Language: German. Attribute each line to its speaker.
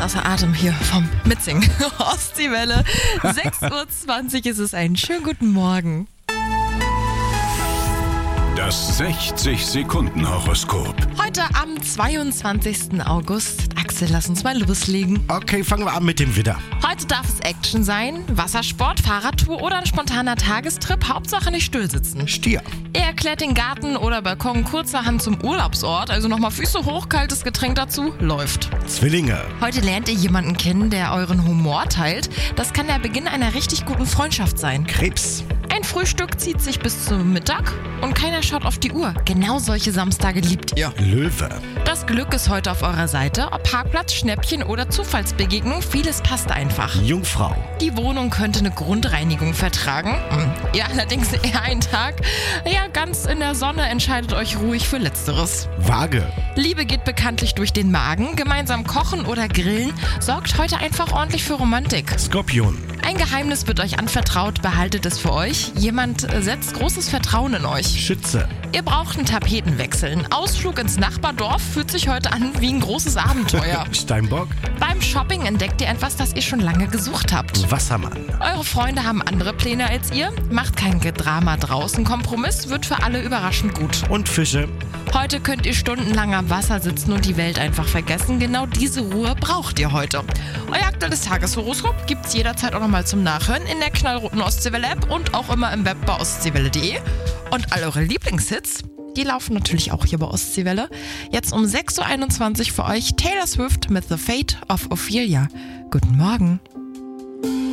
Speaker 1: außer Atem hier vom Mitsingen. Ostseewelle, 6.20 Uhr ist es. Einen schönen guten Morgen.
Speaker 2: Das 60-Sekunden-Horoskop.
Speaker 1: Heute am 22. August. Axel, lass uns mal loslegen.
Speaker 3: Okay, fangen wir an mit dem Widder.
Speaker 1: Heute darf es Action sein, Wassersport, Fahrradtour oder ein spontaner Tagestrip. Hauptsache nicht stillsitzen.
Speaker 3: Stier.
Speaker 1: Er erklärt den Garten oder Balkon kurzerhand zum Urlaubsort. Also nochmal Füße hoch, kaltes Getränk dazu, läuft.
Speaker 3: Zwillinge.
Speaker 1: Heute lernt ihr jemanden kennen, der euren Humor teilt. Das kann der Beginn einer richtig guten Freundschaft sein.
Speaker 3: Krebs.
Speaker 1: Ein Frühstück zieht sich bis zum Mittag und keiner schaut auf die Uhr. Genau solche Samstage liebt ihr.
Speaker 3: Löwe.
Speaker 1: Das Glück ist heute auf eurer Seite. Ob Parkplatz, Schnäppchen oder Zufallsbegegnung, vieles passt einfach.
Speaker 3: Jungfrau.
Speaker 1: Die Wohnung könnte eine Grundreinigung vertragen. Ihr allerdings eher einen Tag. Ja, ganz in der Sonne, entscheidet euch ruhig für Letzteres.
Speaker 3: Waage.
Speaker 1: Liebe geht bekanntlich durch den Magen. Gemeinsam kochen oder grillen sorgt heute einfach ordentlich für Romantik.
Speaker 3: Skorpion.
Speaker 1: Ein Geheimnis wird euch anvertraut, behaltet es für euch. Jemand setzt großes Vertrauen in euch.
Speaker 3: Schütze.
Speaker 1: Ihr braucht einen Tapetenwechsel. Ein Ausflug ins Nachbardorf fühlt sich heute an wie ein großes Abenteuer.
Speaker 3: Steinbock.
Speaker 1: Beim Shopping entdeckt ihr etwas, das ihr schon lange gesucht habt.
Speaker 3: Wassermann.
Speaker 1: Eure Freunde haben andere Pläne als ihr. Macht kein Gedrama draus. Ein Kompromiss wird für alle überraschend gut.
Speaker 3: Und Fische.
Speaker 1: Heute könnt ihr stundenlang am Wasser sitzen und die Welt einfach vergessen. Genau diese Ruhe braucht ihr heute. Euer aktuelles Tageshoroskop gibt's jederzeit auch nochmal zum Nachhören in der knallroten Ostseewelle-App und auch immer im Web bei ostseewelle.de. Und all eure Lieblingshits, die laufen natürlich auch hier bei Ostseewelle. Jetzt um 6.21 Uhr für euch Taylor Swift mit The Fate of Ophelia. Guten Morgen.